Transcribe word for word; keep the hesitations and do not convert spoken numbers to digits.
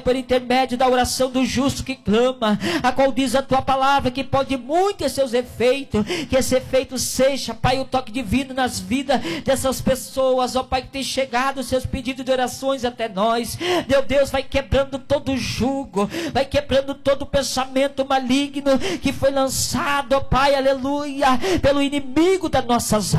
por intermédio da oração do justo que clama, a qual diz a tua palavra que pode muito ter seus efeitos, que esse efeito seja, Pai, o toque divino nas vidas dessas pessoas, ó Pai, que tem chegado os seus pedidos de orações até nós. Meu Deus, vai quebrando todo o jugo, vai quebrando todo o pensamento maligno que foi lançado, ó Pai, aleluia, pelo inimigo das nossas